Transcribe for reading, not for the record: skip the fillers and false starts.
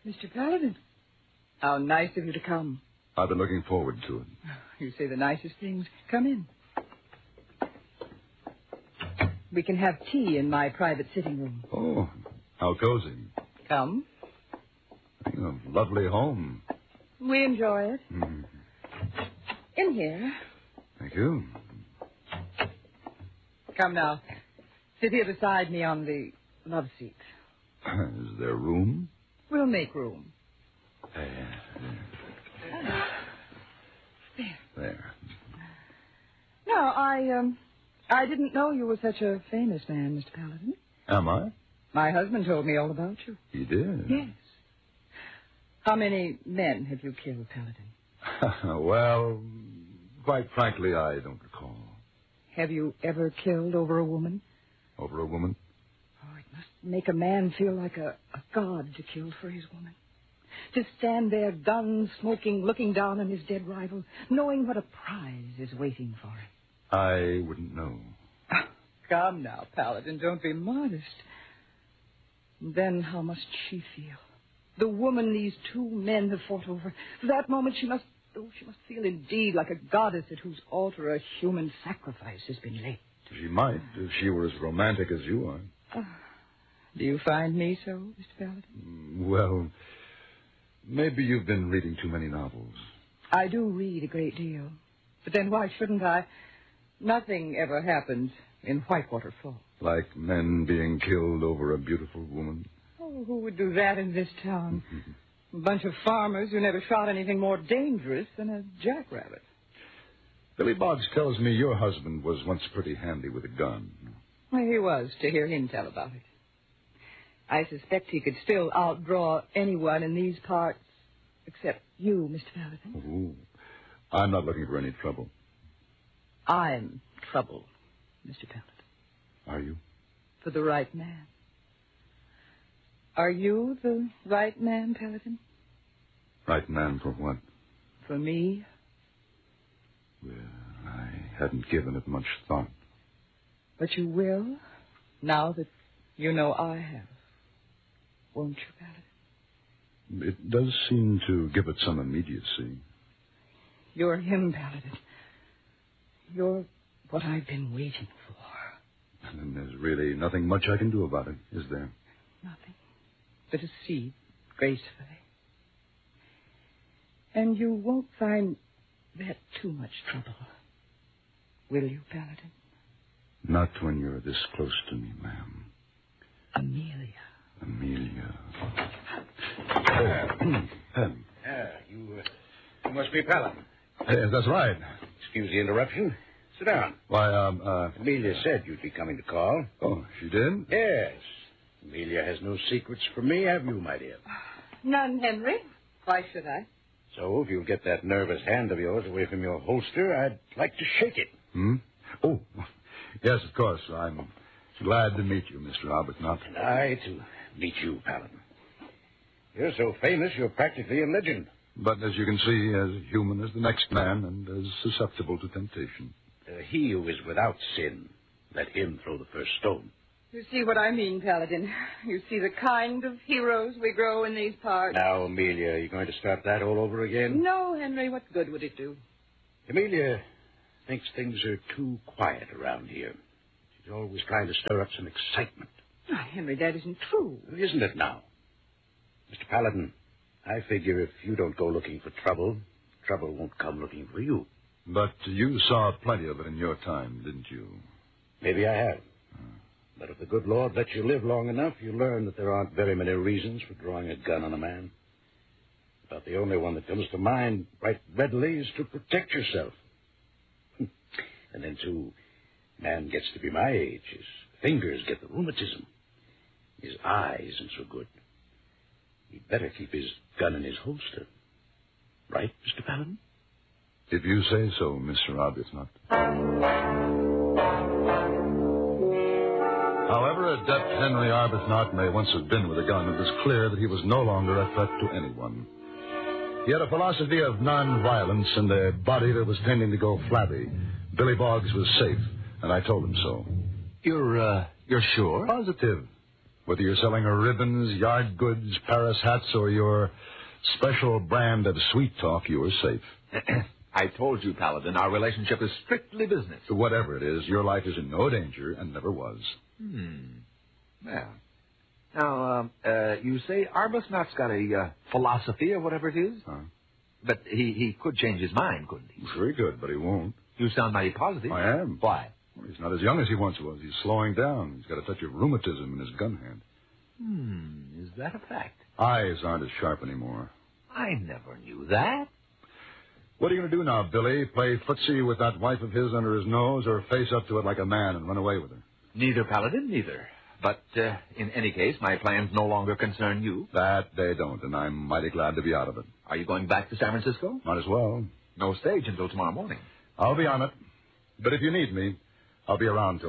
Mr. Paladin, how nice of you to come. I've been looking forward to it. You say the nicest things. Come in. We can have tea in my private sitting room. Oh, how cozy. Come. A lovely home. We enjoy it. Mm. In here. Thank you. Come now. Sit here beside me on the love seat. Is there room? We'll make room. There. No, I didn't know you were such a famous man, Mr. Paladin. Am I? My husband told me all about you. He did? Yes. How many men have you killed, Paladin? Well, quite frankly, I don't recall. Have you ever killed over a woman? Over a woman? Oh, it must make a man feel like a god to kill for his woman. To stand there, gun smoking, looking down on his dead rival, knowing what a prize is waiting for him. I wouldn't know. Come now, Paladin, don't be modest. Then how must she feel? The woman these two men have fought over. For that moment she must feel indeed like a goddess at whose altar a human sacrifice has been laid. She might, if she were as romantic as you are. Do you find me so, Mr. Paladin? Well, maybe you've been reading too many novels. I do read a great deal. But then why shouldn't I? Nothing ever happened in Whitewater Falls. Like men being killed over a beautiful woman? Oh, who would do that in this town? A bunch of farmers who never shot anything more dangerous than a jackrabbit. Billy Boggs tells me your husband was once pretty handy with a gun. Well, he was, to hear him tell about it. I suspect he could still outdraw anyone in these parts, except you, Mr. Paladin. Oh, I'm not looking for any trouble. I'm trouble, Mr. Paladin. Are you? For the right man. Are you the right man, Paladin? Right man for what? For me? Well, I hadn't given it much thought. But you will, now that you know I have. Won't you, Paladin? It does seem to give it some immediacy. You're him, Paladin. You're what I've been waiting for. And there's really nothing much I can do about it, is there? Nothing. But to see gracefully. And you won't find that too much trouble. Will you, Paladin? Not when you're this close to me, ma'am. Amelia. Amelia. You must be Paladin. That's right. Excuse the interruption. Sit down. Why, Amelia said you'd be coming to call. Oh, she did? Yes. Amelia has no secrets from me, have you, my dear? None, Henry. Why should I? So, if you'll get that nervous hand of yours away from your holster, I'd like to shake it. Hmm? Oh, yes, of course. I'm glad to meet you, Mr. Arbuthnot. And I to meet you, Paladin. You're so famous, you're practically a legend. But as you can see, as human as the next man and as susceptible to temptation. He who is without sin, let him throw the first stone. You see what I mean, Paladin. You see the kind of heroes we grow in these parts. Now, Amelia, are you going to start that all over again? No, Henry, what good would it do? Amelia thinks things are too quiet around here. She's always trying to stir up some excitement. Oh, Henry, that isn't true. Isn't it now? Mr. Paladin, I figure if you don't go looking for trouble, trouble won't come looking for you. But you saw plenty of it in your time, didn't you? Maybe I have. But if the good Lord lets you live long enough, you learn that there aren't very many reasons for drawing a gun on a man. About the only one that comes to mind right readily is to protect yourself. And then, too, man gets to be my age. His fingers get the rheumatism. His eye isn't so good. He'd better keep his gun in his holster. Right, Mr. Paladin? If you say so, Mr. Arbuthnot. However adept Henry Arbuthnot may once have been with a gun, it was clear that he was no longer a threat to anyone. He had a philosophy of non-violence and a body that was tending to go flabby. Billy Boggs was safe, and I told him so. You're sure? Positive. Whether you're selling her ribbons, yard goods, Paris hats, or your special brand of sweet talk, you're safe. I told you, Paladin, our relationship is strictly business. Whatever it is, your life is in no danger and never was. Well. Now, you say Arbuthnot's got a philosophy or whatever it is? Huh? But he could change his mind, couldn't he? Sure he could, but he won't. You sound mighty positive. I am. Why? Well, he's not as young as he once was. He's slowing down. He's got a touch of rheumatism in his gun hand. Is that a fact? Eyes aren't as sharp anymore. I never knew that. What are you going to do now, Billy? Play footsie with that wife of his under his nose or face up to it like a man and run away with her? Neither, Paladin, neither. But in any case, my plans no longer concern you. That they don't, and I'm mighty glad to be out of it. Are you going back to San Francisco? Might as well. No stage until tomorrow morning. I'll be on it. But if you need me, I'll be around till